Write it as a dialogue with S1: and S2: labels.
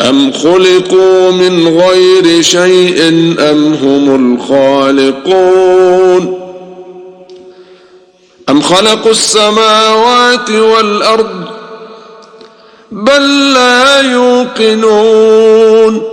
S1: أم خلقوا من غير شيء أم هم الخالقون أم خلقوا السماوات والأرض بل لا يوقنون